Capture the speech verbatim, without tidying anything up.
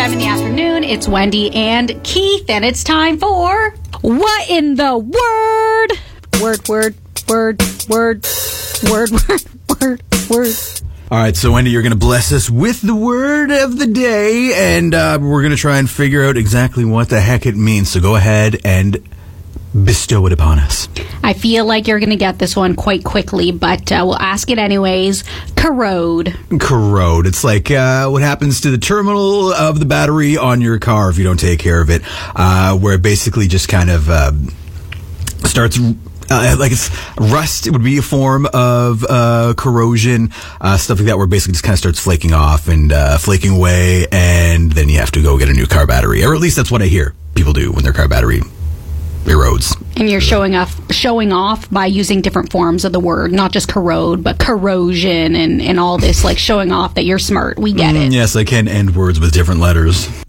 time in the afternoon. It's Wendy and Keith, and it's time for What in the Word? Word, word, word, word, word, word, word, word. All right, so Wendy, you're going to bless us with the word of the day, and uh, we're going to try and figure out exactly what the heck it means. So go ahead and bestow it upon us. I feel like you're going to get this one quite quickly, but uh, we'll ask it anyways. Corrode. Corrode. It's like uh, what happens to the terminal of the battery on your car if you don't take care of it, uh, where it basically just kind of uh, starts... Uh, like it's rust, it would be a form of uh, corrosion, uh, stuff like that, where it basically just kind of starts flaking off and uh, flaking away, and then you have to go get a new car battery. Or at least that's what I hear people do when their car battery erodes. And you're showing off showing off by using different forms of the word, not just corrode, but corrosion and, and all this, like showing off that you're smart. We get Mm, it. yes, I can end words with different letters.